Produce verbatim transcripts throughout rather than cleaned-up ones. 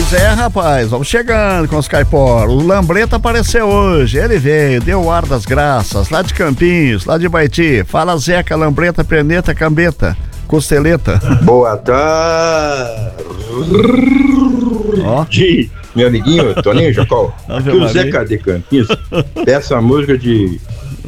Pois é, rapaz, vamos chegando com os caipora. O Lambreta apareceu hoje, ele veio, deu o ar das graças, lá de Campinhos, lá de Baiti. Fala Zeca, Lambreta, Perneta, Cambeta, Costeleta. Boa tarde, oh. Meu amiguinho, Toninho Jacó. Aqui o Zeca de Campinhos, essa música de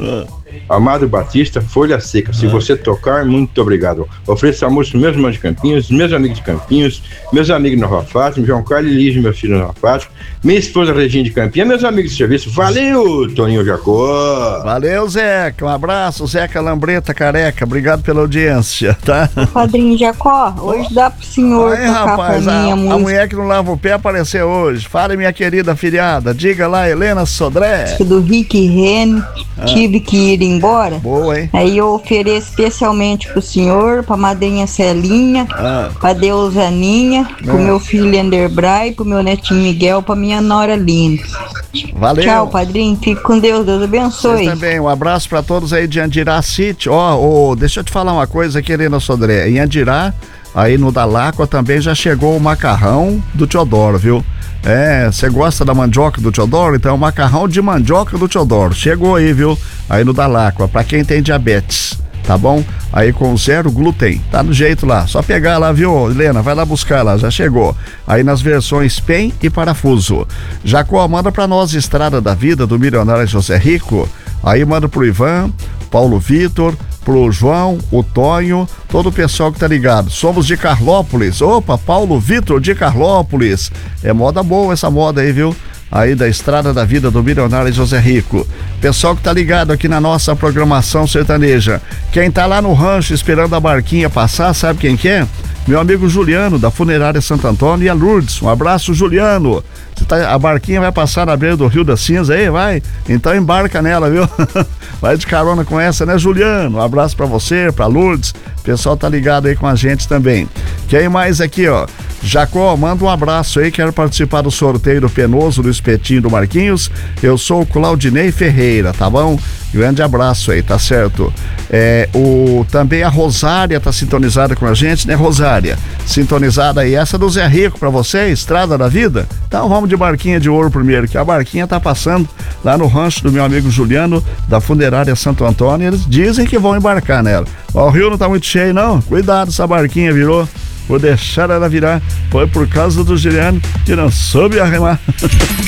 Amado Batista, Folha Seca. Se você tocar, muito obrigado. Ofereço a música meus irmãos de Campinhos, meus amigos de Campinhos, meus amigos Nova Fátima, João Carlos e Lígia, meu filho Nova Fátima, minha esposa Regina de Campinhos, meus amigos de serviço. Valeu, Toninho Jacó. Valeu, Zeca. Um abraço, Zeca Lambreta Careca. Obrigado pela audiência, tá? Padrinho Jacó, hoje dá pro senhor Aí, tocar rapaz, pra mim a, a, música. a mulher que não lava o pé apareceu hoje. Fale, minha querida afilhada. Diga lá, Helena Sodré. Do Rick Rene, ah. tive que ir embora. Boa, hein? Aí eu ofereço especialmente pro senhor, pra madrinha Celinha, ah. pra deusa Aninha, ah. pro meu filho Enderbray, pro meu netinho Miguel, pra minha nora Linda. Valeu. Tchau, padrinho. Fique com Deus. Deus abençoe. Você também. Um abraço pra todos aí de Andirá City. Ó, oh, oh, deixa eu te falar uma coisa aqui, Helena Sodré. Em Andirá, aí no Dalacqua também já chegou o macarrão do Teodoro, viu? É, você gosta da mandioca do Teodoro? Então, o macarrão de mandioca do Teodoro. Chegou aí, viu? Aí no Dalacqua, pra quem tem diabetes, tá bom? Aí com zero glúten, tá no jeito lá. Só pegar lá, viu, Helena? Vai lá buscar lá, já chegou. Aí nas versões Pen e Parafuso. Jacó, manda pra nós Estrada da Vida, do milionário José Rico. Aí manda pro Ivan, Paulo Vitor, pro João, o Tonho, todo o pessoal que tá ligado. Somos de Carlópolis. Opa, Paulo Vitor de Carlópolis. É moda boa essa moda aí, viu? Aí da Estrada da Vida do milionário José Rico. Pessoal que tá ligado aqui na nossa programação sertaneja. Quem tá lá no rancho esperando a barquinha passar, sabe quem que é? Meu amigo Juliano, da Funerária Santo Antônio, e a Lourdes. Um abraço, Juliano. Você tá, a barquinha vai passar na beira do Rio da Cinza aí, vai? Então embarca nela, viu? Vai de carona com essa, né, Juliano? Um abraço pra você, pra Lourdes. O pessoal tá ligado aí com a gente também. Quem mais aqui, ó? Jacó, manda um abraço aí, quero participar do sorteio do Penoso do Espetinho do Marquinhos. Eu sou o Claudinei Ferreira, tá bom? Grande abraço aí, tá certo? É, o, também a Rosária tá sintonizada com a gente, né, Rosária? Sintonizada aí, essa do Zé Rico pra você, Estrada da Vida? Então vamos de barquinha de ouro primeiro, que a barquinha tá passando lá no rancho do meu amigo Juliano, da Funerária Santo Antônio. Eles dizem que vão embarcar nela. Ó, o rio não tá muito cheio, não. Cuidado, essa barquinha virou. Vou deixar ela virar. Foi por causa do Juliano que não soube arremar.